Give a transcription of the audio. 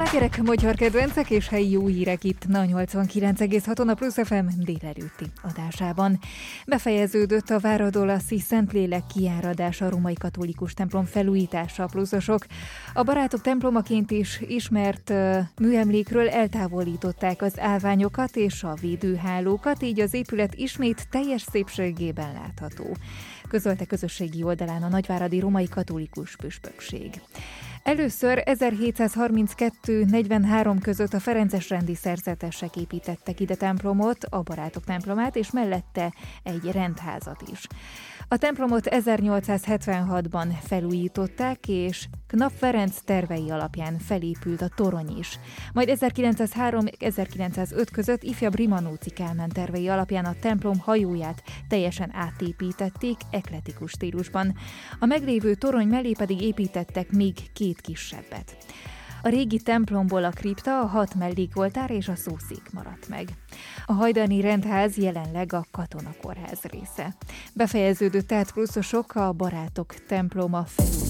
Slágerek, magyar kedvencek és helyi jó hírek itt a 89,6-on a Plusz FM délelőtti adásában. Befejeződött a Váradolaszi Szentlélek kiáradása, a római katolikus templom felújítása, pluszosok. A Barátok templomaként is ismert műemlékről eltávolították az állványokat és a védőhálókat, így az épület ismét teljes szépségében látható, közölte közösségi oldalán a nagyváradi római katolikus püspökség. Először 1732-43 között a ferences rendi szerzetesek építettek ide templomot, a Barátok templomát, és mellette egy rendházat is. A templomot 1876-ban felújították, és Knap Ferenc tervei alapján felépült a torony is. Majd 1903-1905 között ifjabb Rimanóczy Kálmán tervei alapján a templom hajóját teljesen átépítették eklektikus stílusban. A meglévő torony mellé pedig építettek még 2 kisebbet. A régi templomból a kripta, a 6 mellékoltár és a szószék maradt meg. A hajdani rendház jelenleg a katonakórház része. Befejeződött tehát pluszosok a Barátok temploma felújítása.